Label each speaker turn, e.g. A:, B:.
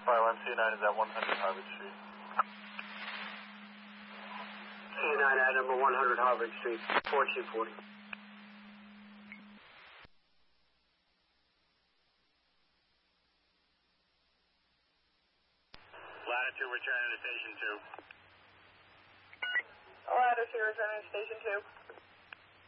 A: file MC9 is at 100 Harvard Street.
B: MC9 at number 100 Harvard Street, 4240.
A: Latitude returning to Station 2.
C: Latitude returning to Station 2.